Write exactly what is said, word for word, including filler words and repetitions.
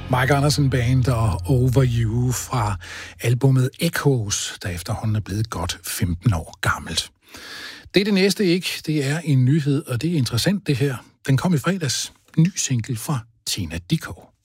Mike Anderson Band og Over You fra albumet Echoes, der efterhånden er blevet godt femten år gammelt. Det er det næste ikke. Det er en nyhed, og det er interessant det her. Den kom i fredags. Ny single fra Tina Dickow.